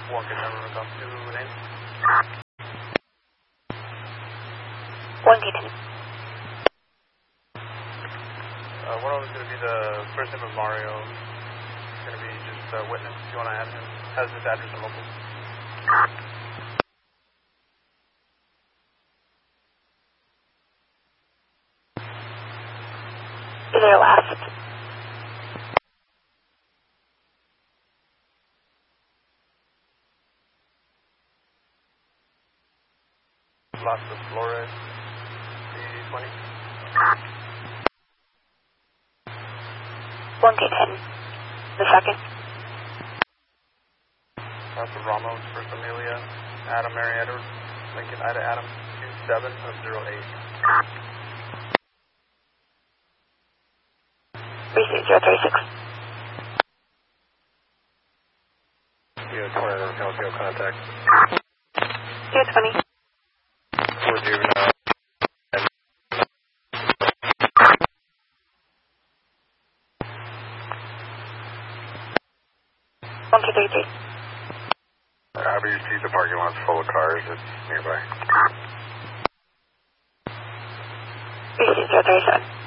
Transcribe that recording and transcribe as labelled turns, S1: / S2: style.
S1: 1 K10 Roanoke to name.
S2: 1 K10.
S1: One of them is going to be the first name of Mario. It's going to be just a witness. If you want to add him, has his address and local.
S2: Is there a last?
S1: Las Flores, 320.
S2: 1 K10. The second.
S1: That's Ramos, First Amelia, Adam, Mary Edward, Lincoln, Ida, Adam, 2708.
S2: Receipt 036.
S1: You have 20 Calcio contact.
S2: 220.
S1: For juvenile.
S2: 1 K33.
S1: Abby, you see the parking lot's full of cars. It's nearby.
S2: Receipt 037.